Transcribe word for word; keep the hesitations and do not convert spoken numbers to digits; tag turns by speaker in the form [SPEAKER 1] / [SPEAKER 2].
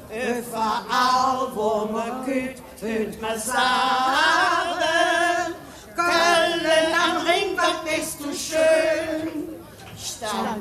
[SPEAKER 1] Überall, wo man geht, hört man sagen, Köln am Ring, was bist du schön. Stand